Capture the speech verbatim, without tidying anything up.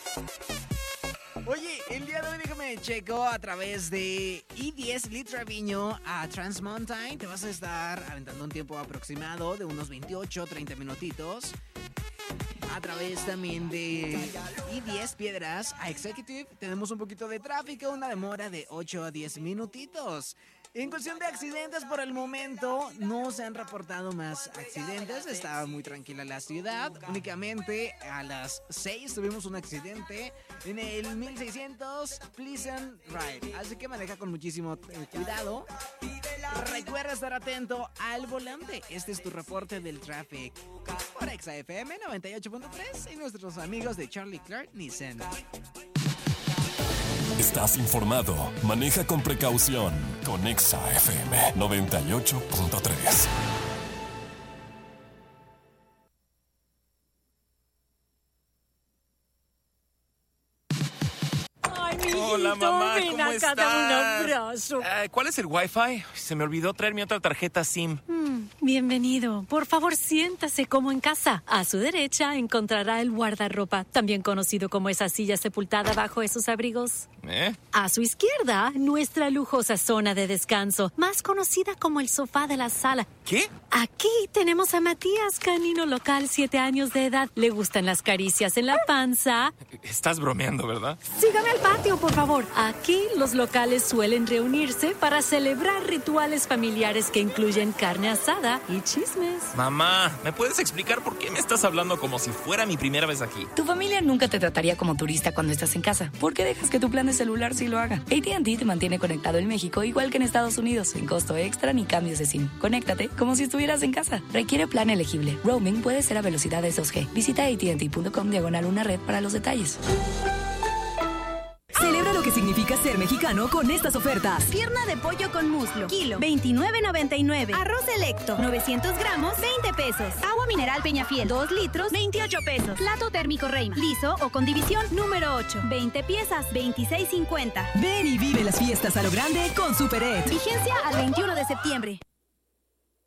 Oye, el día de hoy déjame checo a través de I diez Lee Treviño a Trans Mountain. Te vas a estar aventando un tiempo aproximado de unos veintiocho, treinta minutitos. A través también de I diez Piedras a Executive tenemos un poquito de tráfico, una demora de ocho a diez minutitos. En cuestión de accidentes, por el momento no se han reportado más accidentes. Está muy tranquila la ciudad. Únicamente a las seis tuvimos un accidente en el mil seiscientos Pleasant Ride. Así que maneja con muchísimo eh, cuidado. Recuerda estar atento al volante. Este es tu reporte del tráfico por Exa F M noventa y ocho punto tres y nuestros amigos de Charlie Clark Nissan. Estás informado. Maneja con precaución con Exa F M noventa y ocho punto tres. Hola, mamá, ven ¿cómo acá, estás? dame un abrazo. Eh, ¿Cuál es el Wi-Fi? Se me olvidó traer mi otra tarjeta SIM. Mm, bienvenido. Por favor, siéntase como en casa. A su derecha encontrará el guardarropa, también conocido como esa silla sepultada bajo esos abrigos. ¿Eh? A su izquierda, nuestra lujosa zona de descanso, más conocida como el sofá de la sala. ¿Qué? Aquí tenemos a Matías, canino local, siete años de edad. Le gustan las caricias en la panza. Estás bromeando, ¿verdad? Sígame al patio, por favor. Aquí los locales suelen reunirse para celebrar rituales familiares que incluyen carne asada y chismes. Mamá, ¿me puedes explicar por qué me estás hablando como si fuera mi primera vez aquí? Tu familia nunca te trataría como turista cuando estás en casa. ¿Por qué dejas que tu plan de celular sí lo haga? A T and T te mantiene conectado en México igual que en Estados Unidos, sin costo extra ni cambios de SIM. Conéctate como si estuvieras en casa. Requiere plan elegible. Roaming puede ser a velocidades dos G. Visita A T and T punto com diagonal una red para los detalles. Celebra lo que significa ser mexicano con estas ofertas. Pierna de pollo con muslo, kilo, veintinueve noventa y nueve. Arroz selecto, novecientos gramos, veinte pesos. Agua mineral Peñafiel, dos litros, veintiocho pesos. Plato térmico Reima, liso o con división número ocho, veinte piezas, veintiséis cincuenta. Ven y vive las fiestas a lo grande con Super Ed. Vigencia al veintiuno de septiembre.